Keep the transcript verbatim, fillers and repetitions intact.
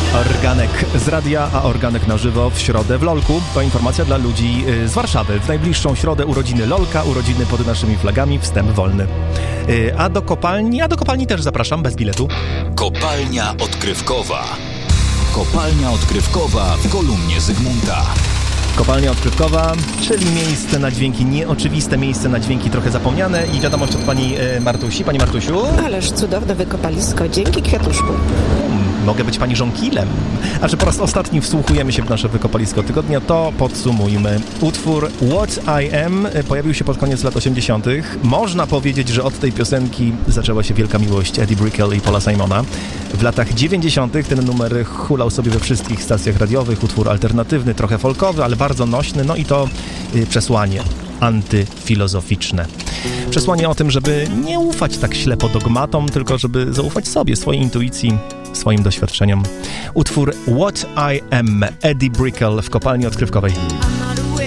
Organek z radia, a organek na żywo w środę w Lolku. To informacja dla ludzi z Warszawy. W najbliższą środę urodziny Lolka, urodziny pod naszymi flagami, wstęp wolny. A do kopalni, a do kopalni też zapraszam, bez biletu. Kopalnia odkrywkowa. Kopalnia odkrywkowa w kolumnie Zygmunta. Kopalnia odkrywkowa, czyli miejsce na dźwięki nieoczywiste, miejsce na dźwięki trochę zapomniane i wiadomość od pani e, Martusi. Pani Martusiu? Ależ cudowne wykopalisko, dzięki Kwiatuszku. Hmm, mogę być pani żonkilem. A że po raz ostatni wsłuchujemy się w nasze wykopalisko tygodnia, to podsumujmy. Utwór What I Am pojawił się pod koniec lat osiemdziesiątych. Można powiedzieć, że od tej piosenki zaczęła się wielka miłość Eddie Brickell i Paula Simona. W latach dziewięćdziesiątych ten numer hulał sobie we wszystkich stacjach radiowych. Utwór alternatywny, trochę folkowy, ale bardzo nośny. No i to y, przesłanie antyfilozoficzne. Przesłanie o tym, żeby nie ufać tak ślepo dogmatom, tylko żeby zaufać sobie, swojej intuicji, swoim doświadczeniom. Utwór What I Am, Eddie Brickell w kopalni odkrywkowej.